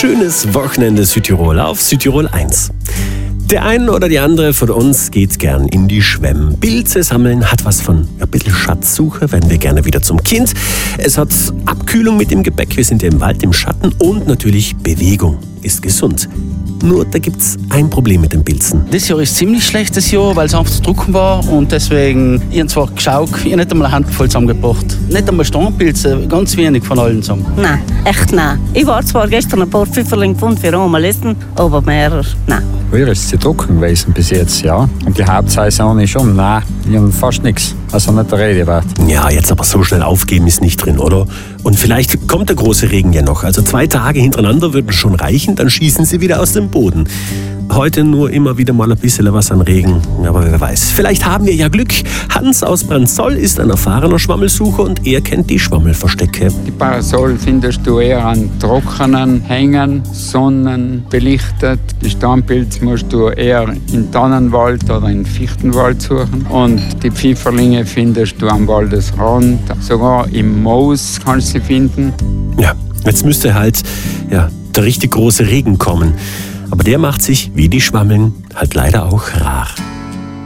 schönes Wochenende Südtirol auf Südtirol 1. Der eine oder die andere von uns geht gern in die Schwemme. Pilze sammeln hat was von ein bisschen Schatzsuche, werden wir gerne wieder zum Kind. Es hat Abkühlung mit dem Gepäck, wir sind ja im Wald, im Schatten und natürlich Bewegung ist gesund. Nur da gibt's ein Problem mit den Pilzen. Das Jahr ist ziemlich schlechtes Jahr, weil es einfach zu trocken war und deswegen, ich habe zwar geschaut, ich habe nicht einmal eine Handvoll zusammengebracht. Nicht einmal Steinpilze, ganz wenig von allen zusammen. Nein, echt nein. Ich war zwar gestern ein paar Pfifferlinge gefunden für einmal essen, aber mehr, nein. Früher ist es zu trocken gewesen bis jetzt, ja. Und die Hauptsaison ist schon, nein, ich habe fast nichts. Also nicht der Rede wert. Ja, jetzt aber so schnell aufgeben ist nicht drin, oder? Und vielleicht kommt der große Regen ja noch. Also 2 Tage hintereinander würden schon reichen, dann schießen sie wieder aus dem Boden. Heute nur immer wieder mal ein bisschen was an Regen. Aber wer weiß, vielleicht haben wir ja Glück. Hans aus Brandzol ist ein erfahrener Schwammelsucher und er kennt die Schwammelverstecke. Die Parasol findest du eher an trockenen Hängen, sonnenbelichtet. Die Steinpilze musst du eher in Tannenwald oder in Fichtenwald suchen. Und die Pfifferlinge findest du am Waldesrand. Sogar im Moos kannst du sie finden. Ja, jetzt müsste halt der richtig große Regen kommen. Aber der macht sich, wie die Schwammeln, halt leider auch rar.